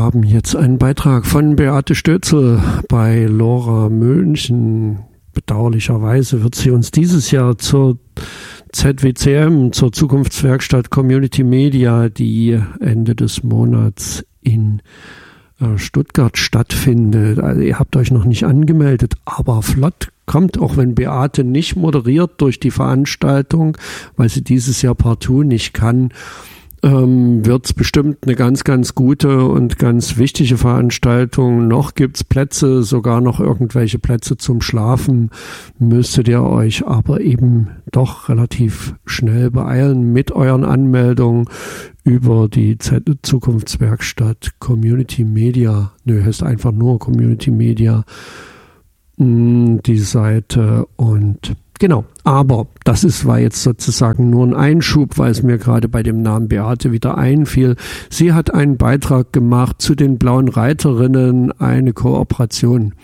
haben jetzt einen Beitrag von Beate Stötzel bei Lora München. Bedauerlicherweise wird sie uns dieses Jahr zur ZWCM, zur Zukunftswerkstatt Community Media, die Ende des Monats in Stuttgart stattfindet. Also ihr habt euch noch nicht angemeldet, aber flott kommt, auch wenn Beate nicht moderiert durch die Veranstaltung, weil sie dieses Jahr partout nicht kann, wird es bestimmt eine ganz, ganz gute und ganz wichtige Veranstaltung. Noch gibt's Plätze, sogar noch irgendwelche Plätze zum Schlafen. Müsstet ihr euch aber eben doch relativ schnell beeilen mit euren Anmeldungen über die Zukunftswerkstatt Community Media. Heißt einfach nur Community Media, die Seite. Und genau, aber das war jetzt sozusagen nur ein Einschub, weil es mir gerade bei dem Namen Beate wieder einfiel. Sie hat einen Beitrag gemacht zu den Blauen Reiterinnen, eine Kooperation.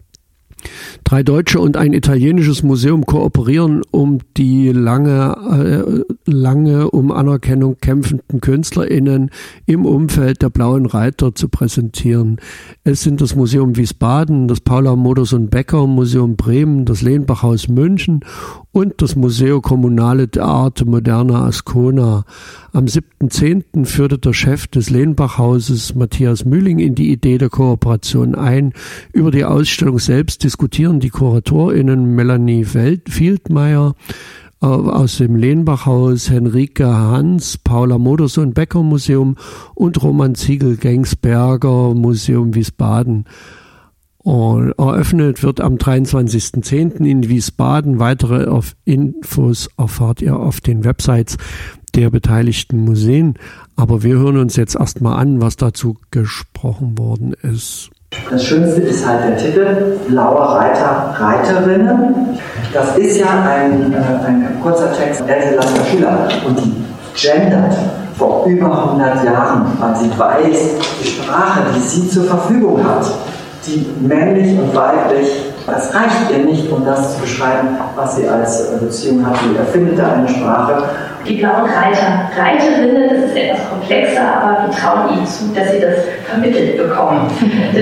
3 deutsche und ein italienisches Museum kooperieren, um die lange um Anerkennung kämpfenden KünstlerInnen im Umfeld der Blauen Reiter zu präsentieren. Es sind das Museum Wiesbaden, das Paula Modersohn Becker Museum Bremen, das Lehnbachhaus München und das Museo Comunale d'Arte Moderna Ascona. Am 7.10. führte der Chef des Lehnbachhauses, Matthias Mühling, in die Idee der Kooperation ein. Über die Ausstellung selbst diskutieren die KuratorInnen Melanie Fieldmeier aus dem Lehnbachhaus, Henrike Hans, Paula Modersohn Becker Museum und Roman Ziegel-Gengsberger Museum Wiesbaden. Und eröffnet wird am 23.10. in Wiesbaden. Weitere Infos erfahrt ihr auf den Websites der beteiligten Museen. Aber wir hören uns jetzt erstmal an, was dazu gesprochen worden ist. Das Schönste ist halt der Titel Blaue Reiter, Reiterinnen. Das ist ja ein kurzer Text von Else Lasker-Schüler und die gendert vor über 100 Jahren, weil sie weiß, die Sprache, die sie zur Verfügung hat, die männlich und weiblich, das reicht ihr nicht, um das zu beschreiben, was sie als Beziehung hat. Sie erfindet da eine Sprache. Die Blauen Reiter, Reiterinnen, das ist etwas komplexer, aber wir trauen ihnen zu, dass sie das vermittelt bekommen.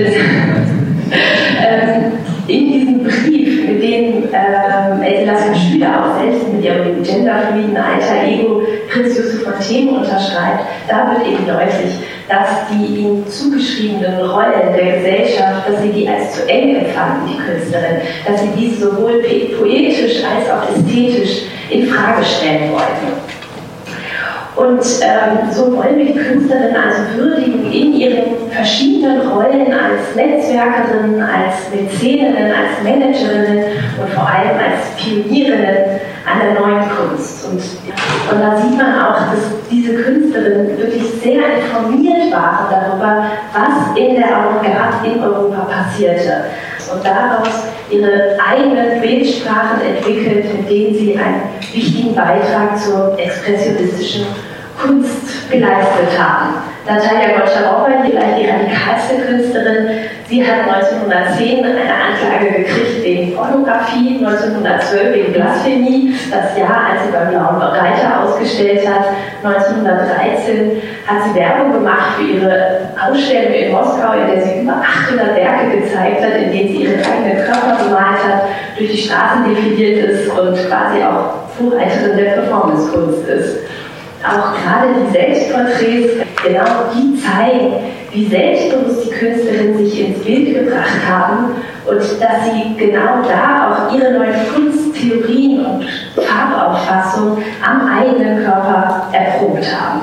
In diesem Brief, mit dem Else Lasker-Schüler auch selbst mit ihrem genderfluiden Alter Ego Prinz Josef von Themen unterschreibt, da wird eben deutlich, dass die ihnen zugeschriebenen Rollen der Gesellschaft, dass sie die als zu eng empfanden, die Künstlerin, dass sie diese sowohl poetisch als auch ästhetisch in Frage stellen wollten. Und so wollen wir die Künstlerin also würdigen in ihren verschiedenen Rollen als Netzwerkerin, als Mäzeninnen, als Managerinnen und vor allem als Pionierinnen an der neuen Kunst. Und da sieht man auch, dass diese Künstlerinnen wirklich sehr informiert waren darüber, was in der Avantgarde in Europa passierte. Und daraus ihre eigenen Bildsprachen entwickelt, mit denen sie einen wichtigen Beitrag zur expressionistischen Kunst geleistet haben. Natalia Goncharova, vielleicht die radikalste Künstlerin, sie hat 1910 eine Anklage gekriegt wegen Pornografie, 1912 wegen Blasphemie, das Jahr, als sie beim Blauen Reiter ausgestellt hat. 1913 hat sie Werbung gemacht für ihre Ausstellung in Moskau, in der sie über 800 Werke gezeigt hat, in denen sie ihren eigenen Körper bemalt hat, durch die Straßen defiliert ist und quasi auch Vorreiterin der Performancekunst ist. Auch gerade die Selbstporträts, genau die zeigen, wie selbstbewusst die Künstlerinnen sich ins Bild gebracht haben und dass sie genau da auch ihre neuen Kunsttheorien und Farbauffassung am eigenen Körper erprobt haben.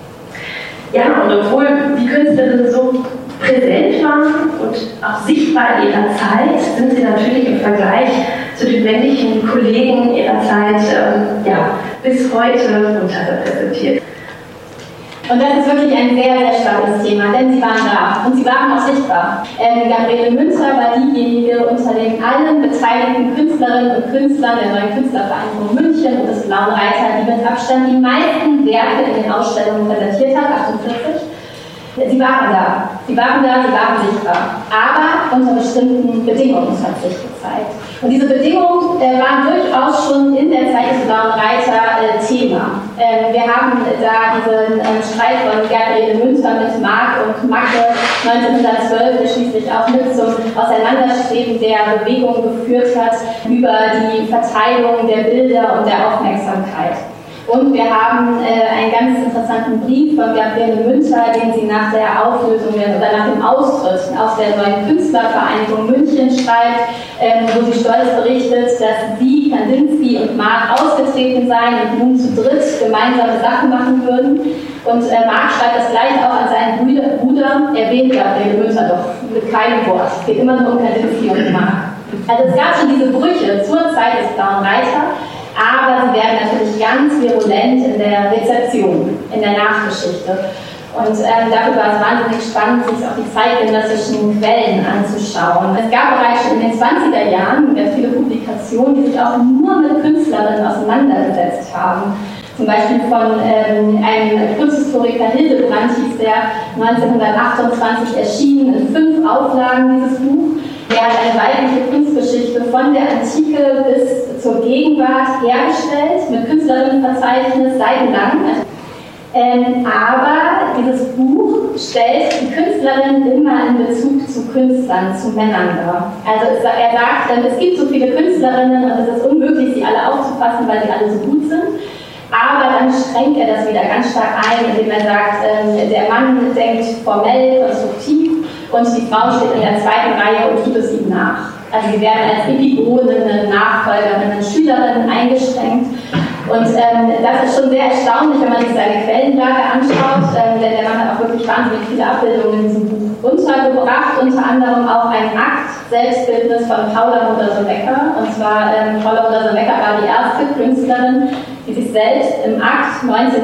Ja, und obwohl die Künstlerinnen so präsent waren und auch sichtbar in ihrer Zeit, sind sie natürlich im Vergleich zu den männlichen Kollegen ihrer Zeit bis heute unterrepräsentiert. Und das ist wirklich ein sehr, sehr spannendes Thema, denn sie waren da und sie waren auch sichtbar. Gabriele Münzer war diejenige unter den allen beteiligten Künstlerinnen und Künstlern der Neuen Künstlervereinigung München und des Blauen Reiter, die mit Abstand die meisten Werke in den Ausstellungen präsentiert hat, 48. Sie waren da, sie waren sichtbar, aber unter bestimmten Bedingungen, hat sich gezeigt. Und diese Bedingungen waren durchaus schon in der Zeit des Blauen Reiter Thema. Wir haben da diesen Streit von Gabriele Münter mit Marc und Macke 1912, der schließlich auch mit zum Auseinanderstreben der Bewegung geführt hat über die Verteilung der Bilder und der Aufmerksamkeit. Und wir haben einen ganz interessanten Brief von Gabriele Münter, den sie nach der Auflösung oder nach dem Austritt aus der neuen Künstlervereinigung München schreibt, wo sie stolz berichtet, dass sie, Kandinsky und Marc ausgetreten seien und nun zu dritt gemeinsame Sachen machen würden. Und Marc schreibt das gleich auch an seinen Bruder, erwähnt Gabriele Münter doch mit keinem Wort. Es geht immer nur um Kandinsky und Marc. Also es gab schon diese Brüche zur Zeit des Blauen Reiter, aber sie werden natürlich ganz virulent in der Rezeption, in der Nachgeschichte. Und dafür war es wahnsinnig spannend, sich auch die zeitgenössischen Quellen anzuschauen. Es gab bereits schon in den 20er Jahren ganz viele Publikationen, die sich auch nur mit Künstlerinnen auseinandergesetzt haben. Zum Beispiel von einem Kunsthistoriker Hildebrand hieß der 1928 erschienen in 5 Auflagen dieses Buch. Er hat eine weibliche Kunstgeschichte von der Antike bis zur Gegenwart hergestellt, mit Künstlerinnenverzeichnis seitenlang. Aber dieses Buch stellt die Künstlerin immer in Bezug zu Künstlern, zu Männern dar. Also er sagt, es gibt so viele Künstlerinnen und es ist unmöglich, sie alle aufzufassen, weil sie alle so gut sind. Aber dann schränkt er das wieder ganz stark ein, indem er sagt, der Mann denkt formell, konstruktiv und die Frau steht in der zweiten Reihe und tut es ihm nach. Also sie werden als Epigoninnen, Nachfolgerinnen, Schülerinnen eingeschränkt. Und das ist schon sehr erstaunlich, wenn man sich seine Quellenlage anschaut, denn der Mann hat auch wirklich wahnsinnig viele Abbildungen in diesem Buch untergebracht, unter anderem auch ein Akt Selbstbildnis von Paula Moder-Sowecker. Und zwar Paula Moder-Sowecker war die erste Künstlerin, die sich selbst im Akt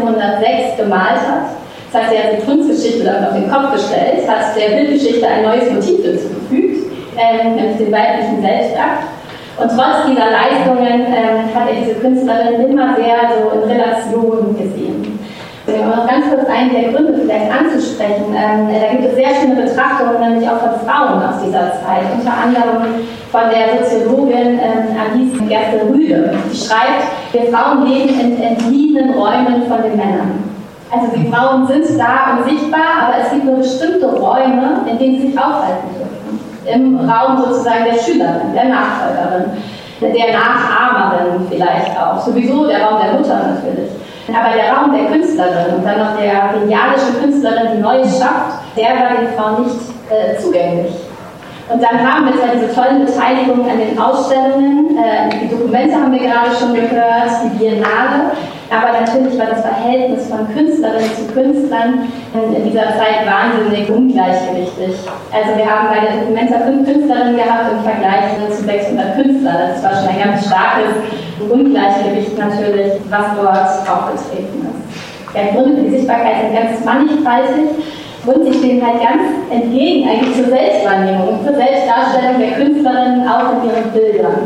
1906 gemalt hat. Das heißt, sie hat die Kunstgeschichte damit auf den Kopf gestellt, hat der Bildgeschichte ein neues Motiv hinzugefügt, nämlich den weiblichen Selbstakt. Und trotz dieser Leistungen hat er diese Künstlerin immer sehr so in Relation gesehen. Um noch ganz kurz einen der Gründe vielleicht anzusprechen, da gibt es sehr schöne Betrachtungen, nämlich auch von Frauen aus dieser Zeit, unter anderem von der Soziologin Alice Gerste-Rüde. Die schreibt, wir Frauen leben in entliehenen Räumen von den Männern. Also die Frauen sind da und sichtbar, aber es gibt nur bestimmte Räume, in denen sie sich aufhalten dürfen. Im Raum sozusagen der Schülerin, der Nachfolgerin, der Nachahmerin vielleicht auch. Sowieso der Raum der Mutter natürlich. Aber der Raum der Künstlerin und dann noch der genialischen Künstlerin, die Neues schafft, der war den Frauen nicht zugänglich. Und dann haben wir zwar diese tollen Beteiligungen an den Ausstellungen, die Dokumente haben wir gerade schon gehört, die Biennale, aber natürlich war das Verhältnis von Künstlerinnen zu Künstlern in dieser Zeit wahnsinnig ungleichgewichtig. Also wir haben bei der Documenta 5 Künstlerinnen gehabt im Vergleich zu 600 Künstlern. Das war schon ein ganz starkes Ungleichgewicht natürlich, was dort aufgetreten ist. Die Gründe für die Sichtbarkeit sind ganz mannigfaltig und sie stehen halt ganz entgegen eigentlich zur Selbstwahrnehmung, zur Selbstdarstellung der Künstlerinnen auch in ihren Bildern.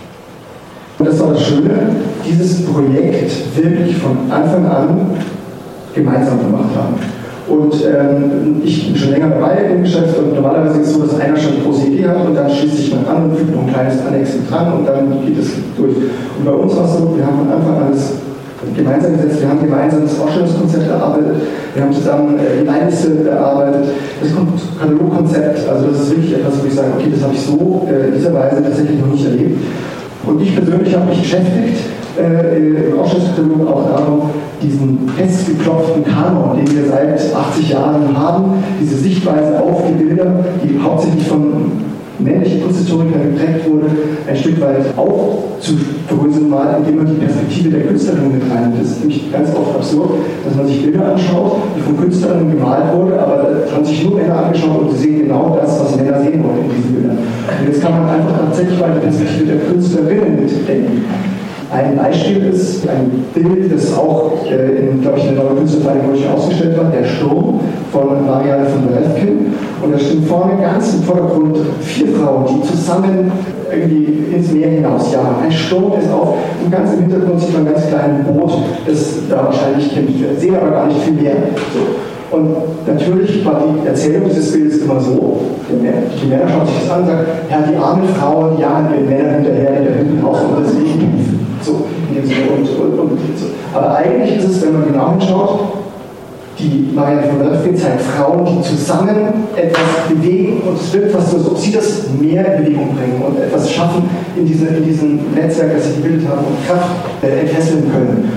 Und das war das Schöne, dieses Projekt wirklich von Anfang an gemeinsam gemacht haben. Und ich bin schon länger dabei im Geschäft und normalerweise ist es so, dass einer schon eine große Idee hat und dann schließt sich man an und fügt noch ein kleines Annex mit dran und dann geht es durch. Und bei uns war es so, wir haben von Anfang an das gemeinsam gesetzt, wir haben gemeinsam das Ausstellungskonzept erarbeitet, wir haben zusammen die Leinliste erarbeitet, das Katalogkonzept, also das ist wirklich etwas, wo ich sage, okay, das habe ich so in dieser Weise tatsächlich noch nicht erlebt. Und ich persönlich habe mich beschäftigt im Ausstellungskatalog auch darum, diesen festgeklopften Kanon, den wir seit 80 Jahren haben, diese Sichtweise auf die Bilder, die hauptsächlich von männlichen Kunsthistorikern geprägt wurde, ein Stück weit aufzudröseln, mal, indem man die Perspektive der Künstlerin mit reinnimmt. Das ist nämlich ganz oft absurd, dass man sich Bilder anschaut, die von Künstlerinnen gemalt wurde, aber da haben sich nur Männer angeschaut und sie sehen genau das, was Männer sehen wollen in diesen Bildern. Und jetzt kann man einfach tatsächlich mal die Perspektive der Künstlerinnen mitdenken. Ein Beispiel ist ein Bild, das auch in der neuen Künstlervereinigung ausgestellt war, der Sturm von Marianne von Berefkin. Und da stehen vorne ganz im Vordergrund 4 Frauen, die zusammen irgendwie ins Meer hinausjagen. Ein Sturm ist auf und ganz im Hintergrund sieht man ein ganz kleines Boot, das da wahrscheinlich kämpft wird. Sehen aber gar nicht viel mehr. So. Und natürlich war die Erzählung dieses Bildes immer so, die Männer schauen sich das an und sagen, ja, die armen Frauen jagen den Männern hinterher, die da hinten raus und deswegen so. Aber eigentlich ist es, wenn man genau hinschaut, die Marianne von Löffgen zeigt Frauen, die zusammen etwas bewegen und es wirkt fast so, als ob sie das mehr in Bewegung bringen und etwas schaffen in diesem Netzwerk, das sie gebildet haben und Kraft entfesseln können.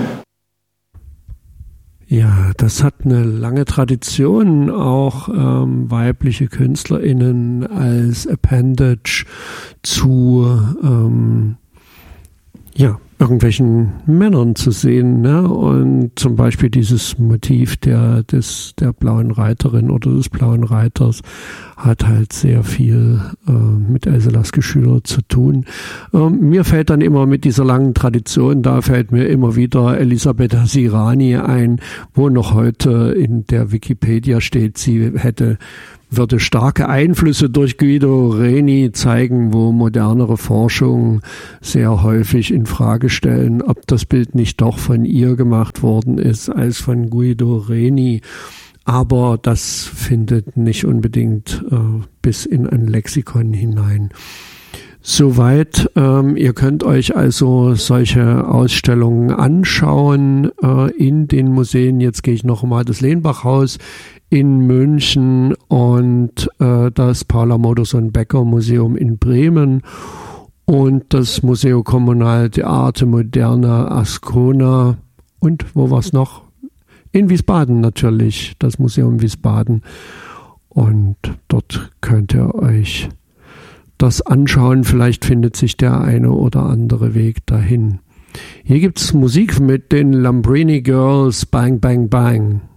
Ja, das hat eine lange Tradition, auch weibliche KünstlerInnen als Appendage zu irgendwelchen Männern zu sehen, ne? Und zum Beispiel dieses Motiv der blauen Reiterin oder des blauen Reiters hat halt sehr viel mit Else Lasker-Schüler zu tun. Mir fällt dann immer mit dieser langen Tradition, da fällt mir immer wieder Elisabeth Sirani ein, wo noch heute in der Wikipedia steht, sie würde starke Einflüsse durch Guido Reni zeigen, wo modernere Forschung sehr häufig in Frage stellen, ob das Bild nicht doch von ihr gemacht worden ist als von Guido Reni. Aber das findet nicht unbedingt bis in ein Lexikon hinein. Soweit. Ihr könnt euch also solche Ausstellungen anschauen in den Museen. Jetzt gehe ich noch mal das Lehnbach-Haus in München und das Paula Modersohn-Becker-Museum in Bremen und das Museo Comunal de Arte Moderna Ascona und wo war es noch? In Wiesbaden natürlich, das Museum Wiesbaden. Und dort könnt ihr euch das anschauen. Vielleicht findet sich der eine oder andere Weg dahin. Hier gibt es Musik mit den Lambrini Girls, Bang Bang Bang.